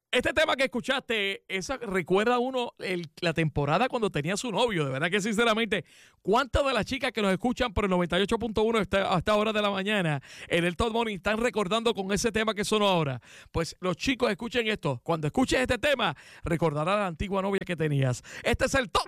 Este tema que escuchaste, esa recuerda a uno la temporada cuando tenía su novio. De verdad que sinceramente, ¿cuántas de las chicas que nos escuchan por el 98.1 hasta esta hora de la mañana en el Top Morning están recordando con ese tema que sonó ahora? Pues los chicos escuchen esto. Cuando escuches este tema, recordarás la antigua novia que tenías. Este es el Top